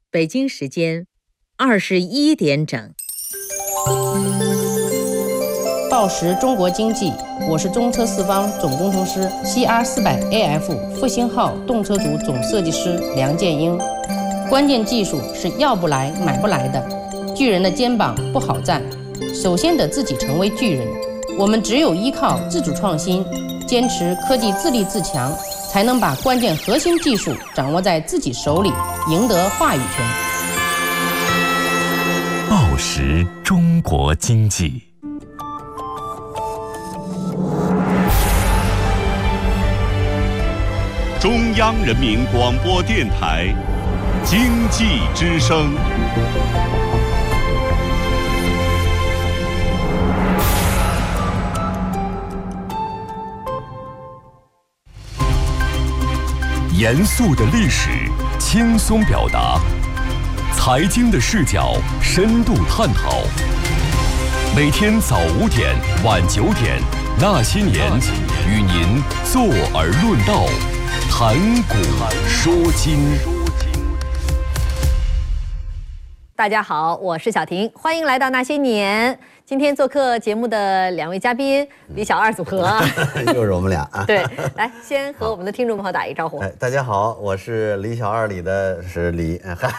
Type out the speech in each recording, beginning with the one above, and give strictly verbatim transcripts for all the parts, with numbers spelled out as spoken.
北京时间二十一点整。 报时中国经济，我是中车四方总工程师 C R 四百 A F 复兴号动车组总设计师梁建英。关键技术是要不来买不来的，巨人的肩膀不好站，首先得自己成为巨人。我们只有依靠自主创新，坚持科技自立自强，才能把关键核心技术掌握在自己手里，赢得话语权。 报时中国经济。 中央人民广播电台经济之声。 严肃的历史，轻松表达；财经的视角，深度探讨。每天早五点，晚九点，那些年，与您坐而论道，谈古说今。 大家好，我是小婷，欢迎来到那些年。今天做客节目的两位嘉宾，李小二组合， 又是我们俩啊。 对，来先和我们的听众朋友打一招呼。 哎，大家好，我是李小二里的是李。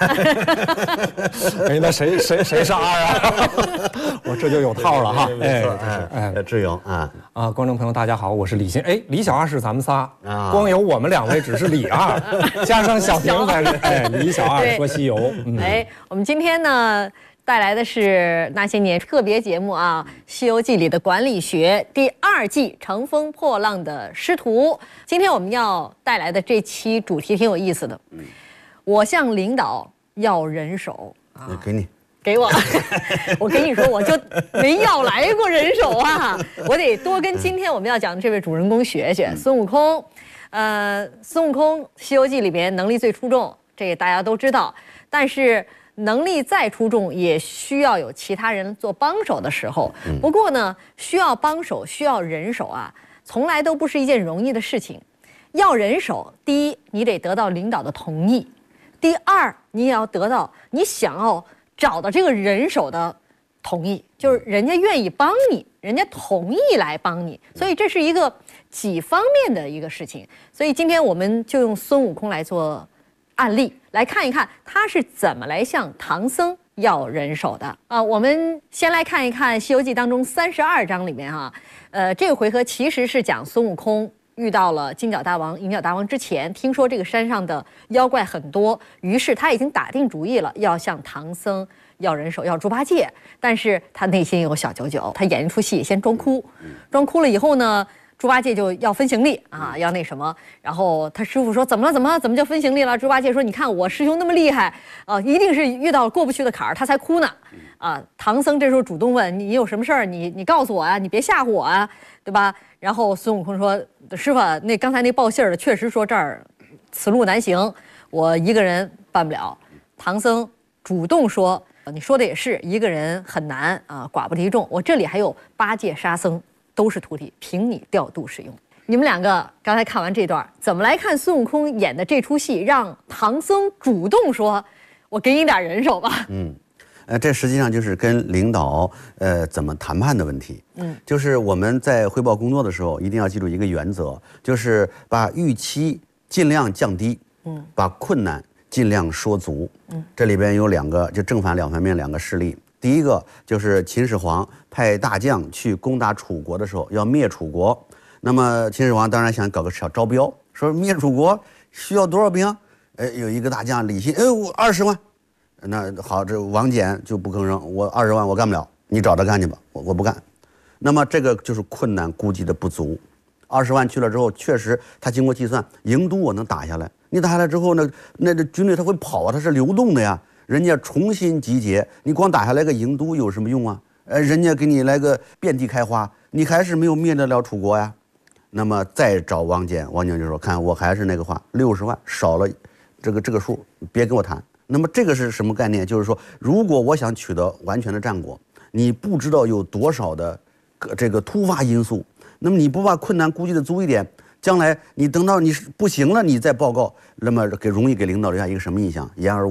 哎，那谁谁谁是二啊？我这就有套了哈。 哎，哎，哎，志勇啊啊！观众朋友大家好，我是李欣。哎，李小二是咱们仨啊，光有我们两位只是李二，加上小婷才是哎李小二说西游。 哎，我们今天呢带来的是那些年特别节目啊，《西游记》里的管理学第二季乘风破浪的师徒。今天我们要带来的这期主题挺有意思的，我向领导要人手啊， 给你。 给我，我跟你说，我就没要来过人手啊！我得多跟今天我们要讲的这位主人公学学孙悟空。呃，孙悟空《西游记》里边能力最出众，这个大家都知道。但是能力再出众，也需要有其他人做帮手的时候。不过呢，需要帮手、需要人手啊，从来都不是一件容易的事情。要人手，第一，你得得到领导的同意；第二，你也要得到你想要找到这个人手的同意，就是人家愿意帮你，人家同意来帮你，所以这是一个几方面的一个事情。所以今天我们就用孙悟空来做案例，来看一看他是怎么来向唐僧要人手的啊。我们先来看一看《西游记》当中三十二章里面哈、啊，呃，这个回合其实是讲孙悟空遇到了金角大王、银角大王之前，听说这个山上的妖怪很多，于是他已经打定主意了，要向唐僧要人手，要猪八戒。但是他内心有小九九，他演一出戏，先装哭，装哭了以后呢，猪八戒就要分行李啊，要那什么。然后他师傅说：“怎么了？怎么了？怎么就分行李了？”猪八戒说：“你看我师兄那么厉害啊，一定是遇到过不去的坎儿，他才哭呢。”啊，唐僧这时候主动问：“你有什么事儿？你你告诉我啊，你别吓唬我啊，对吧？”然后孙悟空说：“师傅，那刚才那报信儿的确实说这儿此路难行，我一个人办不了。”唐僧主动说：“你说的也是，一个人很难啊，寡不敌众。我这里还有八戒、沙僧，都是徒弟，凭你调度使用。”你们两个刚才看完这段，怎么来看孙悟空演的这出戏，让唐僧主动说：“我给你点人手吧。” 嗯。呃，这实际上就是跟领导呃怎么谈判的问题。嗯，就是我们在汇报工作的时候，一定要记住一个原则，就是把预期尽量降低，嗯，把困难尽量说足。嗯，这里边有两个，就正反两方面两个事例。第一个就是秦始皇派大将去攻打楚国的时候，要灭楚国。那么秦始皇当然想搞个小招标，说灭楚国需要多少兵？哎，有一个大将李信，哎，我二十万。那好，这王翦就不吭声，我二十万我干不了，你找他干去吧，我我不干。那么这个就是困难估计的不足。二十万去了之后，确实他经过计算，营都我能打下来。你打下来之后呢，那这军队他会跑啊，它是流动的呀。人家重新集结，你光打下来个营都有什么用啊？呃，人家给你来个遍地开花，你还是没有灭得了楚国呀。那么再找王翦，王翦就说：“看我还是那个话，六十万少了这个这个数，别跟我谈。”那么这个是什么概念？就是说，如果我想取得完全的战果，你不知道有多少的这个突发因素，那么你不把困难估计的足一点，将来你等到你不行了，你再报告，那么给容易给领导留下一个什么印象？言而无信。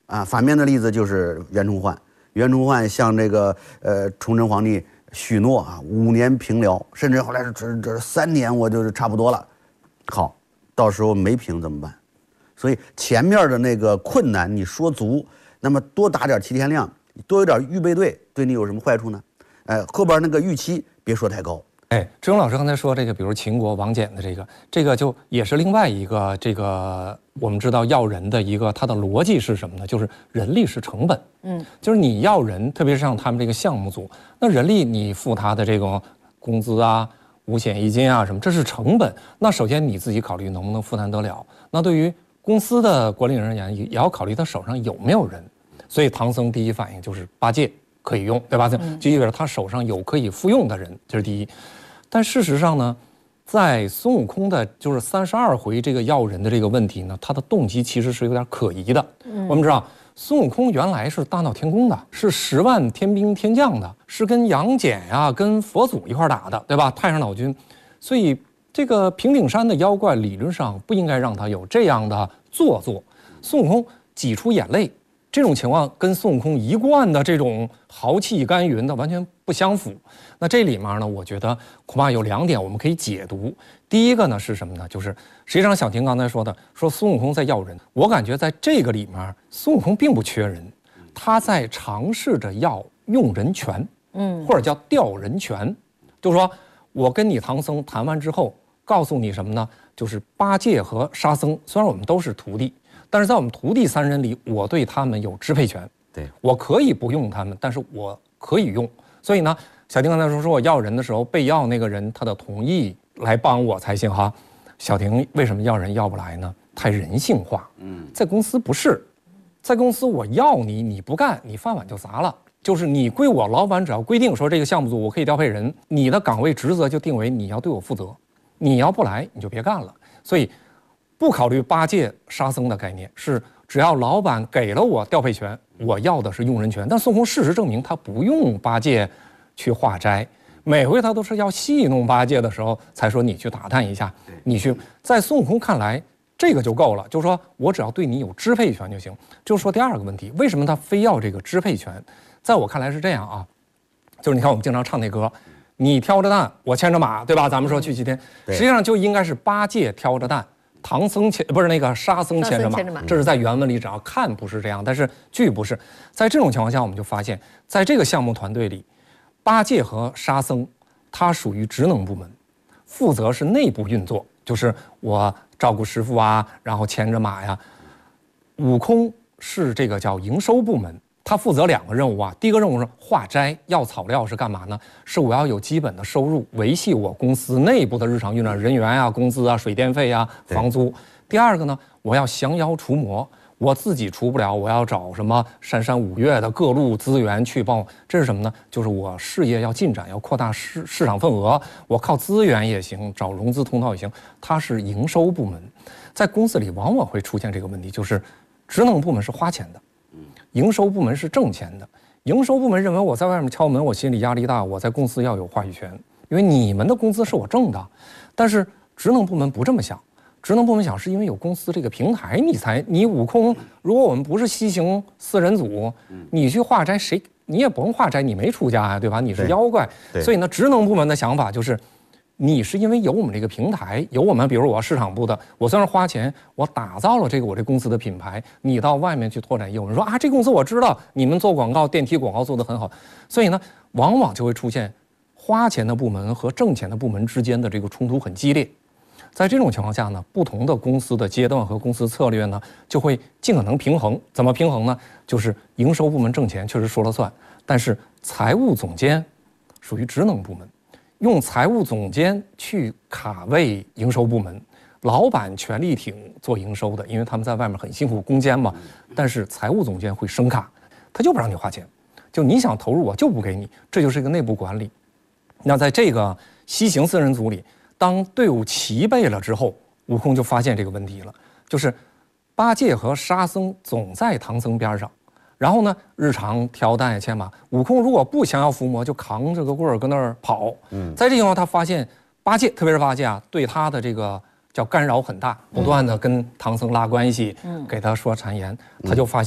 啊，反面的例子就是袁崇焕，袁崇焕向这个呃崇祯皇帝许诺啊，五年平辽，甚至后来这这三年我就是差不多了。好，到时候没平怎么办？所以前面的那个困难你说足，那么多打点七天量，多有点预备队，对你有什么坏处呢？哎，后边那个预期别说太高。 哎，志勇老师刚才说这个，比如秦国王翦的这个，这个就也是另外一个这个我们知道要人的一个它的逻辑是什么呢？就是人力是成本，嗯，就是你要人，特别是像他们这个项目组，那人力你付他的这种工资啊、五险一金啊什么，这是成本。那首先你自己考虑能不能负担得了。那对于公司的管理人员也要考虑他手上有没有人。所以唐僧第一反应就是八戒可以用，对吧？就意味着他手上有可以复用的人，这是第一。但事实上呢，在孙悟空的就是三十二回这个要人的这个问题呢，他的动机其实是有点可疑的。嗯、我们知道孙悟空原来是大闹天宫的，是十万天兵天将的，是跟杨戬呀、跟佛祖一块打的，对吧？太上老君，所以这个平顶山的妖怪理论上不应该让他有这样的做作。孙悟空挤出眼泪。这种情况跟孙悟空一贯的这种豪气干云的完全不相符。那这里面呢，我觉得恐怕有两点我们可以解读。第一个呢是什么呢？就是实际上小婷刚才说的，说孙悟空在要人，我感觉在这个里面，孙悟空并不缺人，他在尝试着要用人权，嗯，或者叫调人权，就是说我跟你唐僧谈完之后，告诉你什么呢？就是八戒和沙僧，虽然我们都是徒弟。但是在我们徒弟三人里，我对他们有支配权， 对， 我可以不用他们，但是我可以用。所以呢，小婷刚才说说我要人的时候，被要那个人他的同意来帮我才行哈。小婷为什么要人要不来呢？太人性化。嗯，在公司不是，在公司我要你，你不干，你饭碗就砸了。就是你归我老板，只要规定说这个项目组我可以调配人，你的岗位职责就定为你要对我负责，你要不来你就别干了。所以。不考虑八戒、沙僧的概念，是只要老板给了我调配权，我要的是用人权。但孙悟空事实证明，他不用八戒去化斋，每回他都是要戏弄八戒的时候，才说你去打探一下，你去。在孙悟空看来，这个就够了，就是说我只要对你有支配权就行。就说第二个问题，为什么他非要这个支配权？在我看来是这样啊，就是你看我们经常唱那歌，你挑着担，我牵着马，对吧？咱们说去西天，实际上就应该是八戒挑着担。唐僧牵不是那个沙僧牵着马，这是在原文里只要看不是这样，但是句不是。在这种情况下，我们就发现，在这个项目团队里，八戒和沙僧，他属于职能部门，负责是内部运作，就是我照顾师傅啊，然后牵着马呀。悟空是这个叫营收部门。他负责两个任务啊，第一个任务是化斋，要草料是干嘛呢？是我要有基本的收入，维系我公司内部的日常运转，人员啊、工资啊、水电费啊、房租。第二个呢，我要降妖除魔，我自己除不了，我要找什么三山五岳的各路资源去帮我。这是什么呢？就是我事业要进展，要扩大市市场份额，我靠资源也行，找融资通道也行。它是营收部门，在公司里往往会出现这个问题，就是职能部门是花钱的。营收部门是挣钱的，营收部门认为我在外面敲门，我心里压力大，我在公司要有话语权，因为你们的工资是我挣的。但是职能部门不这么想，职能部门想是因为有公司这个平台，你才你悟空，如果我们不是西行四人组，你去化斋谁你也不用化斋，你没出家呀，对吧？你是妖怪，所以呢，职能部门的想法就是。你是因为有我们这个平台，有我们，比如我市场部的，我虽然花钱，我打造了这个我这公司的品牌，你到外面去拓展业务，人说啊，这公司我知道，你们做广告、电梯广告做得很好，所以呢，往往就会出现花钱的部门和挣钱的部门之间的这个冲突很激烈。在这种情况下呢，不同的公司的阶段和公司策略呢，就会尽可能平衡。怎么平衡呢？就是营收部门挣钱确实说了算，但是财务总监属于职能部门。用财务总监去卡位营收部门，老板全力挺做营收的，因为他们在外面很辛苦攻坚嘛。但是财务总监会升卡，他就不让你花钱，就你想投入我就不给你，这就是一个内部管理。那在这个西行四人组里，当队伍齐备了之后，悟空就发现这个问题了，就是八戒和沙僧总在唐僧边上。然后呢，日常挑担牵马，悟空如果不降妖伏魔，就扛着个棍儿跟那儿跑。嗯，在这情况，他发现八戒，特别是八戒啊，对他的这个叫干扰很大，不断的跟唐僧拉关系，嗯，给他说谗言，他就发现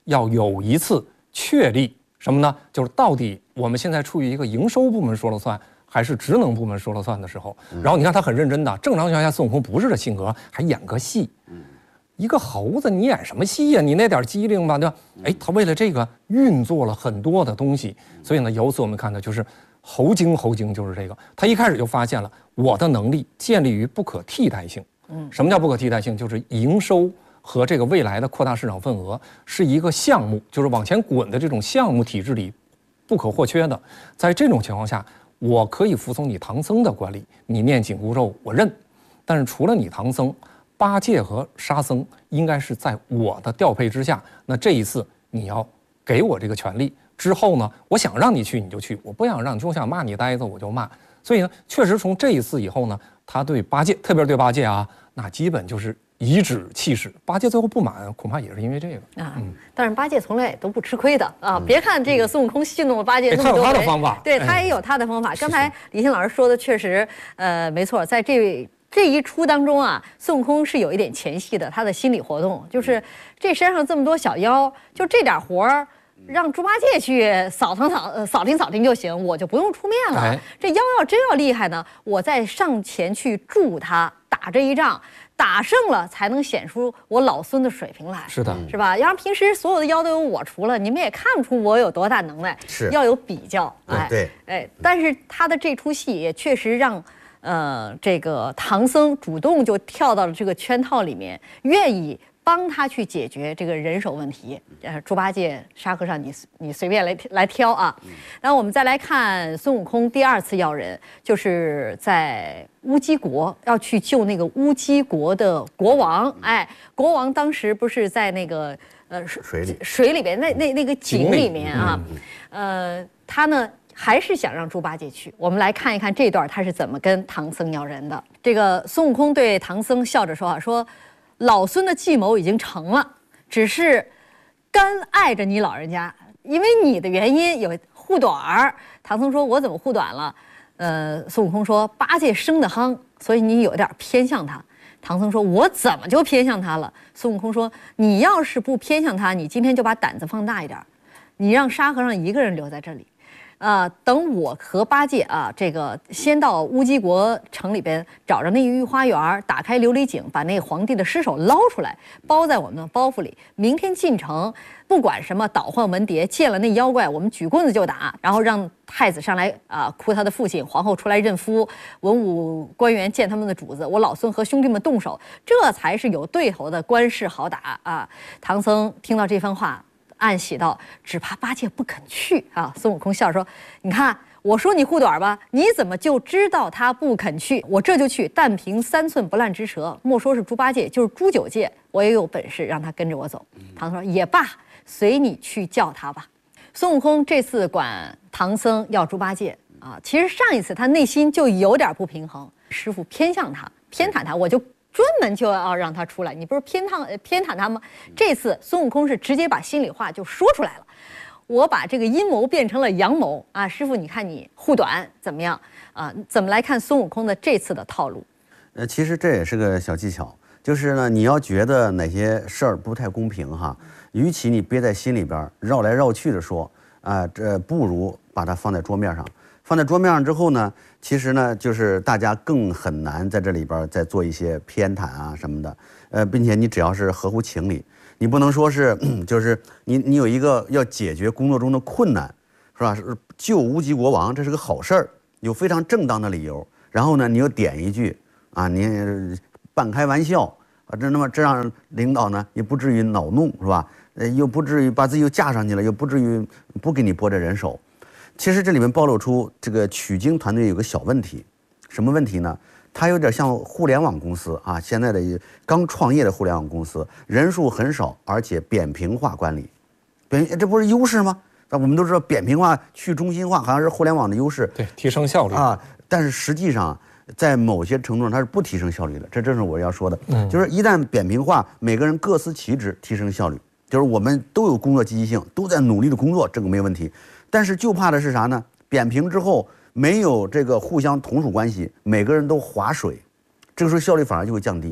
要有一次确立什么呢？就是到底我们现在处于一个营收部门说了算，还是职能部门说了算的时候。然后你看他很认真的，正常情况下孙悟空不是这性格，还演个戏。一个猴子你演什么戏呀？你那点机灵吧，对吧？哎，他为了这个运作了很多的东西，所以呢，由此我们看到就是猴精，猴精就是这个。他一开始就发现了我的能力建立于不可替代性。嗯，什么叫不可替代性？就是营收和这个未来的扩大市场份额是一个项目，就是往前滚的这种项目体制里不可或缺的。在这种情况下，我可以服从你唐僧的管理，你念紧箍咒我认。但是除了你唐僧，八戒和沙僧应该是在我的调配之下。那这一次你要给我这个权利之后呢，我想让你去你就去，我不想让你去，我想骂你呆子我就骂。所以呢，确实从这一次以后呢，他对八戒，特别是对八戒啊，那基本就是颐指气使。八戒最后不满，恐怕也是因为这个啊。嗯、但是八戒从来也都不吃亏的啊。嗯、别看这个孙悟空戏弄了八戒那么多回， 他有他的方法， 对他也有他的方法。哎、刚才李欣老师说的确实，呃，没错，在这。这一出当中啊，孙悟空是有一点前戏的，他的心理活动就是这山上这么多小妖，就这点活儿，让猪八戒去扫腾扫呃扫听扫听就行，我就不用出面了。哎、这妖要真要厉害呢，我再上前去助他打这一仗，打胜了才能显出我老孙的水平来。 是的， 是吧？要让平时所有的妖都有我除了，你们也看不出我有多大能耐。 是， 要有比较。 哎，对， 哎，但是他的这出戏也确实让。呃，这个唐僧主动就跳到了这个圈套里面，愿意帮他去解决这个人手问题。呃，猪八戒、沙和尚，你你随便来来挑啊。然后我们再来看孙悟空第二次要人，就是在乌鸡国要去救那个乌鸡国的国王。哎，国王当时不是在那个呃水里水里边那那那个井里面啊，呃，他呢。还是想让猪八戒去，我们来看一看这段他是怎么跟唐僧要人的。这个孙悟空对唐僧笑着说啊，说老孙的计谋已经成了，只是干碍着你老人家，因为你的原因有护短儿。唐僧说：“我怎么护短了？”呃，孙悟空说：“八戒生得夯，所以你有点偏向他。”唐僧说：“我怎么就偏向他了？”孙悟空说：“你要是不偏向他，你今天就把胆子放大一点，你让沙和尚一个人留在这里。”啊、呃，等我和八戒啊，这个先到乌鸡国城里边找着那御花园，打开琉璃井，把那皇帝的尸首捞出来，包在我们的包袱里。明天进城，不管什么倒换文牒，见了那妖怪，我们举棍子就打，然后让太子上来啊、呃、哭他的父亲，皇后出来认夫，文武官员见他们的主子，我老孙和兄弟们动手，这才是有对头的官事好打啊！唐僧听到这番话。暗喜道：“只怕八戒不肯去啊！”孙悟空笑说：“你看，我说你护短吧，你怎么就知道他不肯去？我这就去，但凭三寸不烂之舌，莫说是猪八戒，就是猪九戒，我也有本事让他跟着我走。”唐僧说：“也罢，随你去叫他吧。”孙悟空这次管唐僧要猪八戒啊，其实上一次他内心就有点不平衡，师傅偏向他，偏袒他，我就。专门就要让他出来，你不是偏袒偏袒他吗？这次孙悟空是直接把心里话就说出来了，我把这个阴谋变成了阳谋啊！师傅，你看你护短怎么样啊？怎么来看孙悟空的这次的套路？ 呃，其实这也是个小技巧，就是呢，你要觉得哪些事儿不太公平哈，与其你憋在心里边绕来绕去的说啊，这不如把它放在桌面上。放在桌面上之后呢，其实呢，就是大家更很难在这里边再做一些偏袒啊什么的，呃，并且你只要是合乎情理，你不能说是，就是你你有一个要解决工作中的困难，是吧？是救乌鸡国王，这是个好事儿，有非常正当的理由。然后呢，你又点一句啊，你半开玩笑啊，这那么这让领导呢也不至于恼怒，是吧？呃，又不至于把自己又架上去了，又不至于不给你拨这人手。其实这里面暴露出这个取经团队有个小问题，什么问题呢？它有点像互联网公司啊，现在的刚创业的互联网公司，人数很少，而且扁平化管理，扁这不是优势吗？那我们都知道扁平化、去中心化好像是互联网的优势， 对，提升效率啊。但是实际上，在某些程度上它是不提升效率的，这正是我要说的。嗯，就是一旦扁平化，每个人各司其职，提升效率，就是我们都有工作积极性，都在努力的工作，这个没问题。但是就怕的是啥呢？扁平之后没有这个互相同属关系，每个人都划水，这个时候效率反而就会降低。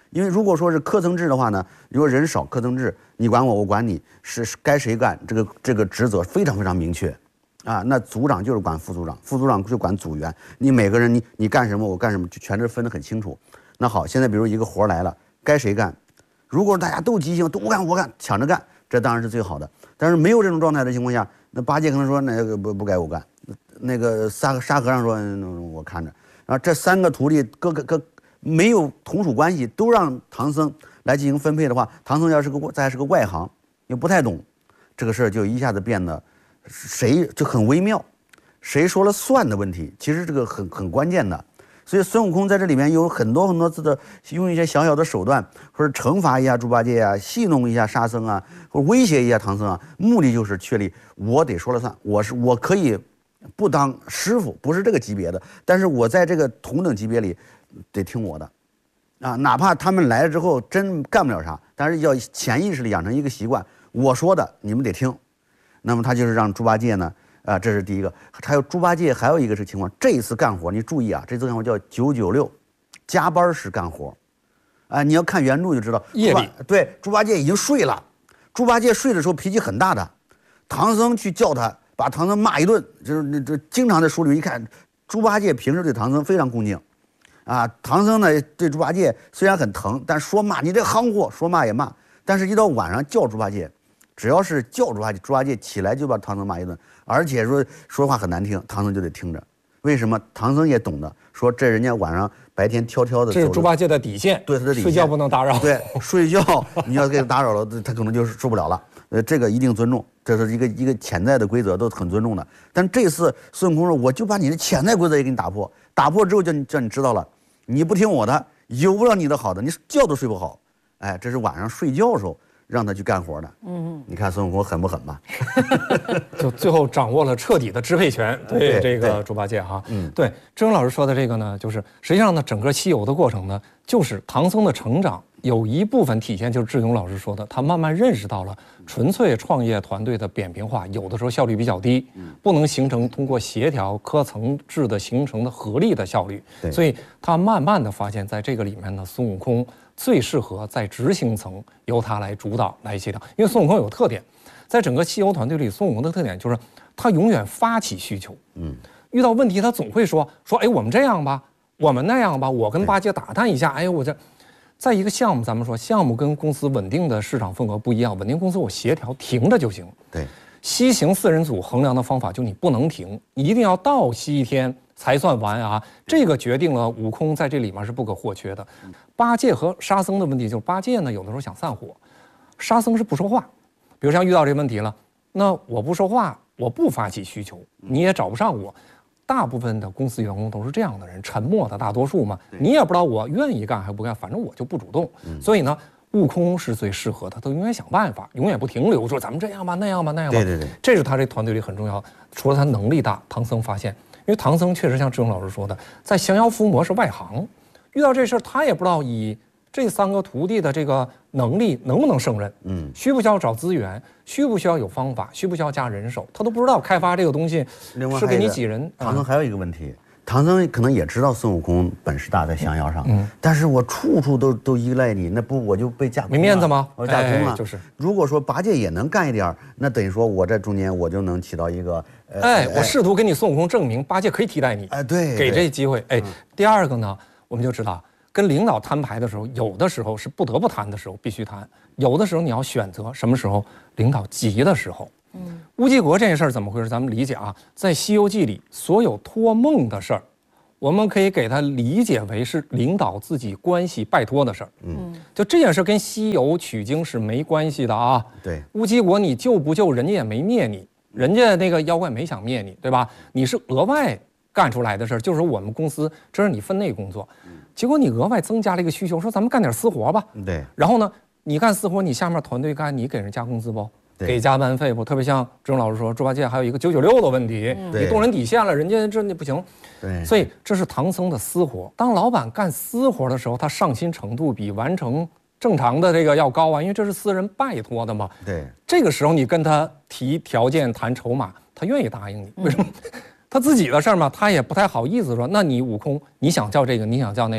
因为如果说是科层制的话呢，如果人少科层制，你管我我管你，是该谁干，这个这个职责非常非常明确，啊，那组长就是管副组长，副组长就管组员，你每个人你你干什么我干什么，就全是分得很清楚。那好，现在比如一个活来了，该谁干？如果大家都急性，都我干我干，抢着干，这当然是最好的。但是没有这种状态的情况下，那八戒可能说那个不不该我干，那个沙沙和尚说、嗯、我看着，然后这三个徒弟各个各没有同属关系，都让唐僧来进行分配的话，唐僧要是个再是个外行，又不太懂，这个事儿就一下子变得谁就很微妙，谁说了算的问题，其实这个很很关键的。所以孙悟空在这里面有很多很多次的用一些小小的手段，或者惩罚一下猪八戒啊，戏弄一下沙僧啊，或者威胁一下唐僧啊，目的就是确立我得说了算，我是我可以不当师傅，不是这个级别的，但是我在这个同等级别里得听我的，啊，哪怕他们来了之后真干不了啥，但是要潜意识里养成一个习惯，我说的你们得听。那么他就是让猪八戒呢。啊，这是第一个。还有猪八戒，还有一个是情况，这一次干活你注意啊，这次干活叫九九六，加班式干活。啊，你要看原著就知道， 夜里对，猪八戒已经睡了。猪八戒睡的时候脾气很大的，唐僧去叫他，把唐僧骂一顿，就是那这经常在书里一看，猪八戒平时对唐僧非常恭敬，啊，唐僧呢对猪八戒虽然很疼，但说骂你这夯货，说骂也骂，但是一到晚上叫猪八戒。只要是叫猪八戒，猪八戒起来就把唐僧骂一顿，而且说说话很难听，唐僧就得听着。为什么？唐僧也懂得，说这人家晚上白天挑挑的， 这是猪八戒的底线， 对他的底线， 睡觉不能打扰。 对，睡觉你要给他打扰了，他可能就受不了了。呃，这个一定尊重，这是一个一个潜在的规则，都很尊重的。但这次孙悟空说，我就把你的潜在规则也给你打破，打破之后叫你叫你知道了，你不听我的，有不了你的好的，你觉都睡不好。哎，这是晚上睡觉的时候。让他去干活的，嗯，你看孙悟空狠不狠吧？ 就最后掌握了彻底的支配权，对这个猪八戒哈，嗯，对，志勇老师说的这个呢，就是实际上呢，整个西游的过程呢，就是唐僧的成长有一部分体现，就是志勇老师说的，他慢慢认识到了纯粹创业团队的扁平化，有的时候效率比较低，不能形成通过协调科层制的形成的合力的效率，所以他慢慢的发现，在这个里面呢，孙悟空。最适合在执行层由他来主导来协调，因为孙悟空有个特点，在整个西游团队里，孙悟空的特点就是他永远发起需求，嗯，遇到问题他总会说说，哎，我们这样吧，我们那样吧，我跟八戒打探一下，哎，我这，在一个项目，咱们说项目跟公司稳定的市场份额不一样，稳定公司我协调停着就行， 对， 西行四人组衡量的方法就你不能停，你一定要倒吸一天。才算完啊！这个决定了悟空在这里面是不可或缺的。八戒和沙僧的问题就是，八戒呢有的时候想散伙，沙僧是不说话。比如像遇到这个问题了，那我不说话，我不发起需求，你也找不上我。大部分的公司员工都是这样的人，沉默的大多数嘛，你也不知道我愿意干还不干，反正我就不主动。所以呢，悟空是最适合的，他永远想办法，永远不停留，说咱们这样吧，那样吧，那样吧。 对对对， 这是他这团队里很重要。除了他能力大，唐僧发现。因为唐僧确实像志勇老师说的，在降妖伏魔是外行，遇到这事儿他也不知道以这三个徒弟的这个能力能不能胜任，嗯，需不需要找资源，需不需要有方法，需不需要加人手，他都不知道开发这个东西是给你几人。 唐僧还有一个问题，唐僧可能也知道孙悟空本事大在降妖上，嗯，但是我处处都都依赖你，那不我就被架空了， 没面子吗？ 我架空了， 哎、就是。 如果说八戒也能干一点，那等于说我在中间我就能起到一个。 呃、哎，我试图给你孙悟空证明，八戒可以替代你。 哎，对， 给这机会。哎，嗯、第二个呢，我们就知道，跟领导摊牌的时候，有的时候是不得不谈的时候必须谈，有的时候你要选择什么时候，领导急的时候。嗯，乌鸡国这件事儿怎么回事？咱们理解啊，在《西游记》里，所有托梦的事儿，我们可以给它理解为是领导自己关系拜托的事儿。嗯，就这件事跟西游取经是没关系的啊。 对， 乌鸡国你救不救，人家也没灭你。人家那个妖怪没想灭你，对吧？你是额外干出来的事儿，就是我们公司这是你分内工作，结果你额外增加了一个需求，说咱们干点私活吧。 对。 然后呢，你干私活，你下面团队干，你给人加工资不？给加班费不？特别像志勇老师说，猪八戒还有一个九九六的问题，你动人底线了，人家这那不行。 对。 所以这是唐僧的私活。当老板干私活的时候，他上心程度比完成。正常的这个要高啊，因为这是私人拜托的嘛。 对， 这个时候你跟他提条件、谈筹码，他愿意答应你。为什么？他自己的事儿嘛，他也不太好意思说。那你悟空，你想叫这个，你想叫那个，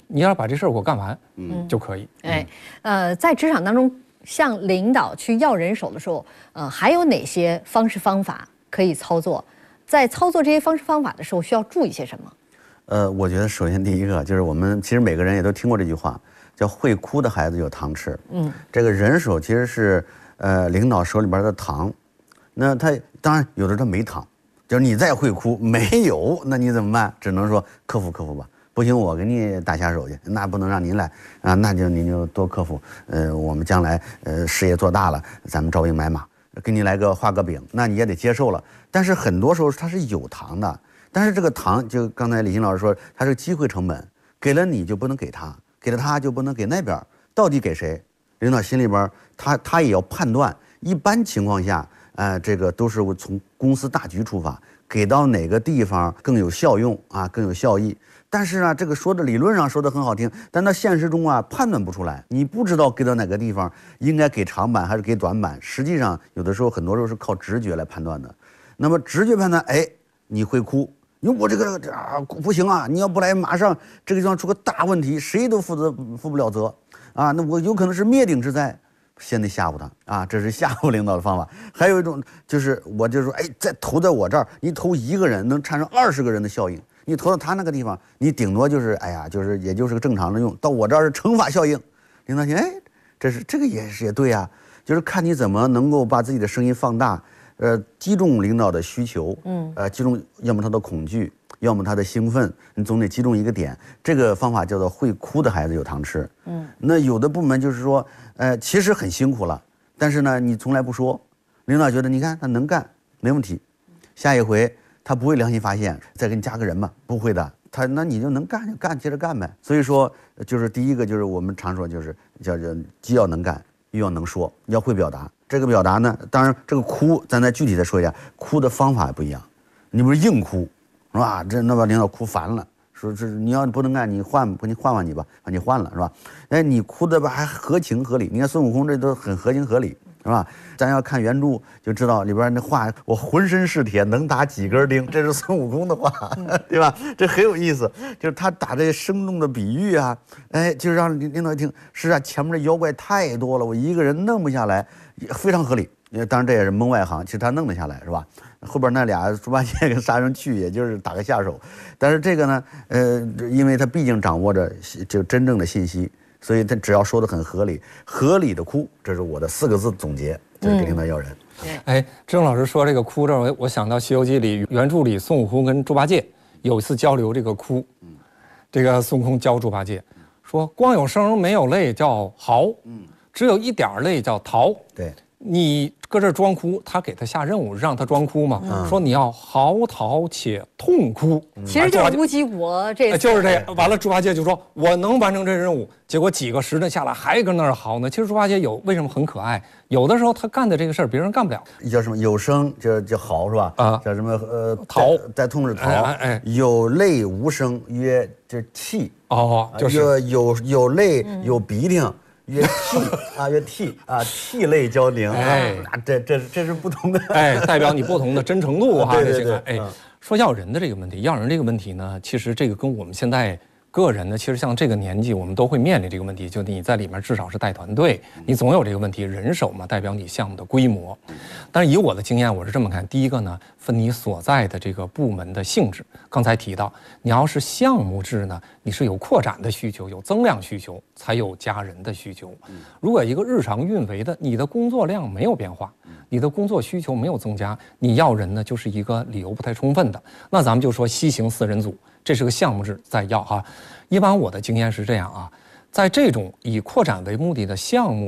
你要把这事儿给我干完，嗯，就可以。 哎，呃，在职场当中，向领导去要人手的时候，呃，还有哪些方式方法可以操作？在操作这些方式方法的时候，需要注意些什么？ 呃，我觉得首先第一个就是我们其实每个人也都听过这句话，叫会哭的孩子有糖吃。嗯，这个人手其实是呃领导手里边的糖，那他当然有的他没糖，就是你再会哭没有，那你怎么办？只能说克服克服吧。不行，我给你打下手去，那不能让您来啊，那就您就多克服。呃，我们将来呃事业做大了，咱们招兵买马，给你来个画个饼，那你也得接受了。但是很多时候它是有糖的。但是这个糖，就刚才李欣老师说，它是机会成本，给了你就不能给他，给了他就不能给那边，到底给谁？领导心里边，他他也要判断。一般情况下，呃，这个都是从公司大局出发，给到哪个地方更有效用啊，更有效益。但是啊，这个说的理论上说的很好听，但到现实中啊，判断不出来，你不知道给到哪个地方应该给长板还是给短板。实际上，有的时候很多时候是靠直觉来判断的。那么直觉判断，哎，你会哭。因为我这个啊不行啊，你要不来，马上这个地方出个大问题，谁都负责负不了责啊。那我有可能是灭顶之灾，先得吓唬他啊，这是吓唬领导的方法。还有一种就是我就说，哎，再投在我这儿，你投一个人能产生二十个人的效应，你投到他那个地方，你顶多就是哎呀，就是也就是个正常的用，到我这儿是乘法效应。领导听，哎，这是这个也是也对啊，就是看你怎么能够把自己的声音放大。呃，击中领导的需求，嗯，呃，击中要么他的恐惧，要么他的兴奋，你总得击中一个点。这个方法叫做会哭的孩子有糖吃，嗯，那有的部门就是说，呃，其实很辛苦了，但是呢，你从来不说，领导觉得你看他能干，没问题，下一回他不会良心发现，再给你加个人嘛，不会的，他那你就能干就干，接着干呗。所以说，就是第一个就是我们常说就是叫叫既要能干又要能说，要会表达。这个表达呢，当然这个哭，咱再具体的说一下，哭的方法不一样。你不是硬哭，是吧？这那把领导哭烦了，说这你要不能干，你换不你换换你吧，把你换了是吧？哎，你哭的吧还合情合理。你看孙悟空这都很合情合理，是吧？咱要看原著就知道里边那话，我浑身是铁，能打几根钉，这是孙悟空的话，对吧？这很有意思，就是他打这生动的比喻啊，哎，就让领导一听，是啊，前面这妖怪太多了，我一个人弄不下来。非常合理，当然这也是门外行，其实他弄得下来是吧？后边那俩猪八戒跟沙僧去，也就是打个下手。但是这个呢，呃，因为他毕竟掌握着就真正的信息，所以他只要说的很合理，合理的哭，这是我的四个字总结，就是给领导要人。 嗯、哎，郑老师说这个哭这儿，我想到《西游记》里原著里孙悟空跟猪八戒有一次交流这个哭，这个孙悟空教猪八戒说，光有声没有泪叫嚎，嗯。只有一点泪叫逃。 对， 你搁这装哭，他给他下任务让他装哭嘛，嗯、说你要嚎啕且痛哭。 嗯、其实就是乌鸡国这、 哎，就是这。完了，猪八戒就说我能完成这任务，结果几个时辰下来还跟那儿嚎呢。其实猪八戒有为什么很可爱？有的时候他干的这个事儿别人干不了。 叫什么有声叫叫嚎是吧？啊，叫什么呃逃， 在痛是逃。 哎哎， 有泪无声曰就是涕。 哦，就是有有有泪有鼻涕。曰涕啊，曰涕啊，涕泪交凝。哎，这这这是不同的， 哎，代表你不同的真诚度哈。 对对对。 哎，说要人的这个问题，要人这个问题呢，其实这个跟我们现在个人呢，其实像这个年纪，我们都会面临这个问题。就你在里面至少是带团队，你总有这个问题。人手嘛，代表你项目的规模。但是以我的经验，我是这么看：第一个呢，分你所在的这个部门的性质。刚才提到，你要是项目制呢，你是有扩展的需求，有增量需求，才有加人的需求。如果一个日常运维的，你的工作量没有变化，你的工作需求没有增加，你要人呢，就是一个理由不太充分的。那咱们就说西行四人组，这是个项目制在要哈。一般我的经验是这样啊，在这种以扩展为目的的项目。